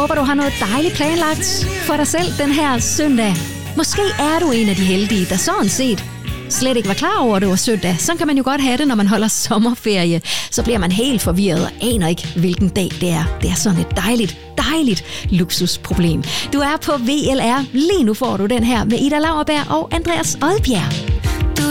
håber, du har noget dejligt planlagt for dig selv den her søndag. Måske er du en af de heldige, der sådan set slet ikke var klar over, at det var søndag. Så kan man jo godt have det, når man holder sommerferie. Så bliver man helt forvirret og aner ikke, hvilken dag det er. Det er sådan et dejligt luksusproblem. Du er på VLR. Lige nu får du den her med Ida Lauerberg og Andreas Odbjerg.